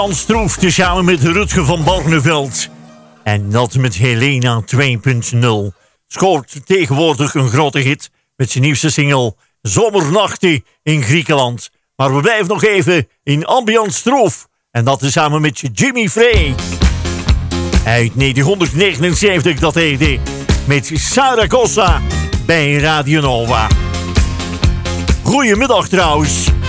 Stroef samen met Rutger van Barneveld. En dat met Helena 2.0. Scoort tegenwoordig een grote hit met zijn nieuwste single Zomernachten in Griekenland. Maar we blijven nog even in Ambient Stroef. En dat is samen met Jimmy Frey. Uit 1979 dat hij deed met Saragossa bij Radio Nova. Goedemiddag trouwens.